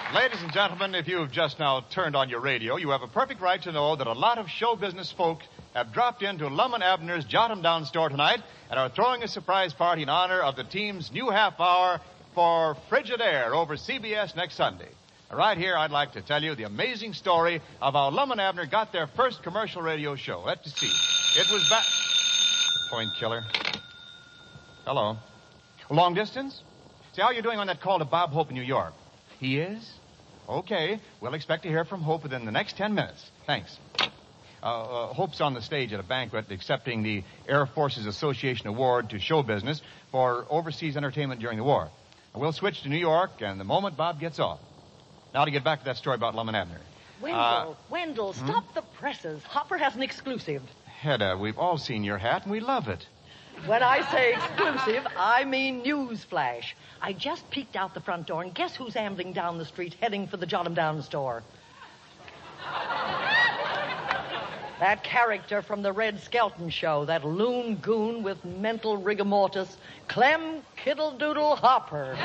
Ladies and gentlemen, if you've just now turned on your radio, you have a perfect right to know that a lot of show business folk have dropped into Lum and Abner's Jot 'em Down store tonight and are throwing a surprise party in honor of the team's new half hour for Frigid Air over CBS next Sunday. Right here, I'd like to tell you the amazing story of how Lum and Abner got their first commercial radio show. Let's see. It was back... Point killer. Hello. Long distance? See, how are you doing on that call to Bob Hope in New York? He is? Okay. We'll expect to hear from Hope within the next 10 minutes. Thanks. Hope's on the stage at a banquet accepting the Air Forces Association Award to show business for overseas entertainment during the war. We'll switch to New York and the moment Bob gets off. Now to get back to that story about Lum and Abner. Wendell, stop the presses. Hopper has an exclusive. Hedda, we've all seen your hat and we love it. When I say exclusive, I mean news flash. I just peeked out the front door, and guess who's ambling down the street heading for the Jot 'em Down store? That character from the Red Skelton show, that loon goon with mental rigor mortis, Clem Kiddle-Doodle Hopper.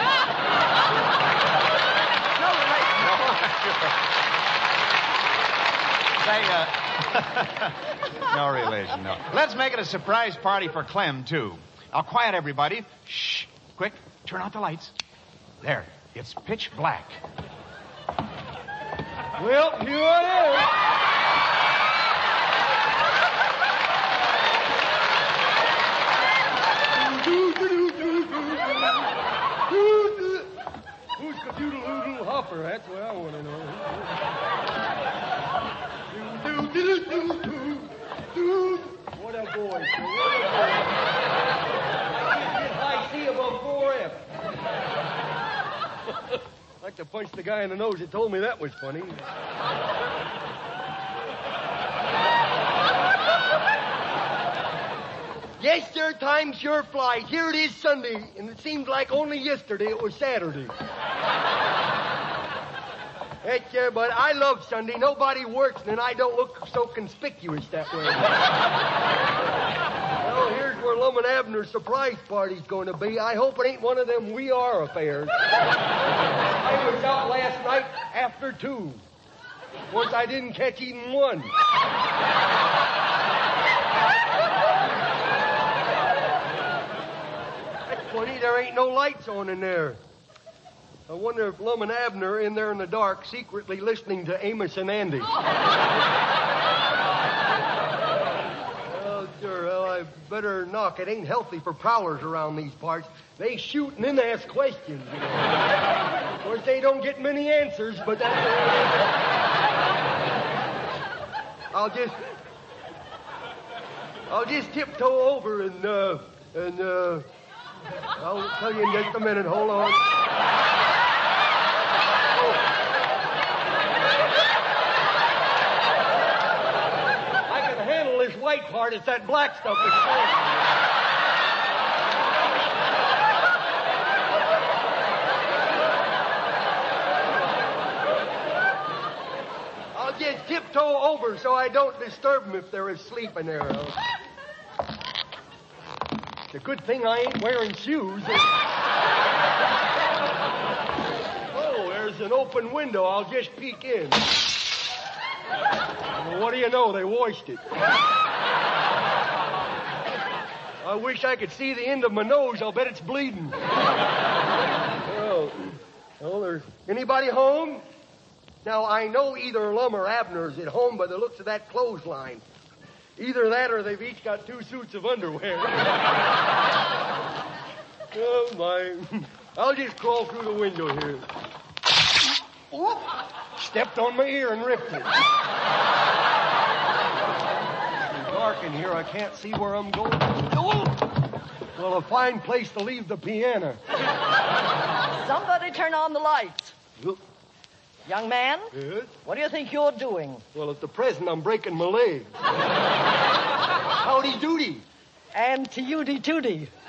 No relation, no. Let's make it a surprise party for Clem, too. Now, quiet, everybody. Shh. Quick, turn out the lights. There. It's pitch black. Well, here it is. Who's Cadoodle-Doodle Hopper? That's what I want to know. What a voice. I see above 4F. I'd like to punch the guy in the nose that told me that was funny. Yes, sir, time sure flies. Here it is Sunday, and it seems like only yesterday it was Saturday. Heck, yeah, but I love Sunday. Nobody works, and I don't look so conspicuous that way. Well, here's where Lum and Abner's surprise party's going to be. I hope it ain't one of them We Are affairs. I was out last night after 2. Once I didn't catch even one. That's funny. There ain't no lights on in there. I wonder if Lum and Abner are in there in the dark secretly listening to Amos and Andy. Oh, sure. Well, I better knock. It ain't healthy for prowlers around these parts. They shoot and then ask questions, you know. Of course, they don't get many answers, but that's... I'll just tiptoe over and I'll tell you in just a minute. Hold on. I can handle this white part. It's that black stuff that's strange. I'll just tiptoe over so I don't disturb them if they're asleep in there. It's a good thing I ain't wearing shoes. Oh, there's an open window. I'll just peek in. Well, what do you know? They washed it. I wish I could see the end of my nose. I'll bet it's bleeding. Well, there's anybody home? Now, I know either Lum or Abner's at home by the looks of that clothesline. Either that or they've each got 2 suits of underwear. Oh, my. I'll just crawl through the window here. Oop! Stepped on my ear and ripped it. It's dark in here. I can't see where I'm going. Oh! Well, a fine place to leave the piano. Somebody turn on the lights. Look. Young man? Yes? What do you think you're doing? Well, at the present, I'm breaking my leg. Howdy doody. And to-udi-tooty.